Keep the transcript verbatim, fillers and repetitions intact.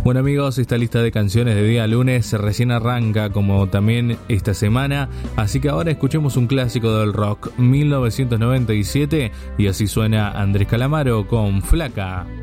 Bueno amigos, esta lista de canciones de día lunes recién arranca, como también esta semana, así que ahora escuchemos un clásico del rock, mil novecientos noventa y siete, y así suena Andrés Calamaro con Flaca.